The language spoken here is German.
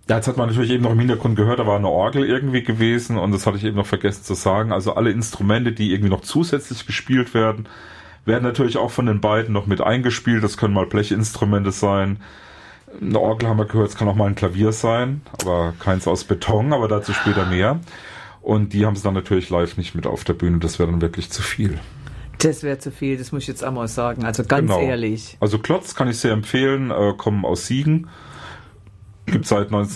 Ja, jetzt hat man natürlich eben noch im Hintergrund gehört, da war eine Orgel irgendwie gewesen und das hatte ich eben noch vergessen zu sagen. Also alle Instrumente, die irgendwie noch zusätzlich gespielt werden, werden natürlich auch von den beiden noch mit eingespielt. Das können mal Blechinstrumente sein. Eine Orgel haben wir gehört, es kann auch mal ein Klavier sein, aber keins aus Beton, aber dazu später mehr. Und die haben sie dann natürlich live nicht mit auf der Bühne, das wäre dann wirklich zu viel. Das wäre zu viel, das muss ich jetzt einmal sagen, also ganz ehrlich. Also Klotz kann ich sehr empfehlen, kommen aus Siegen, gibt seit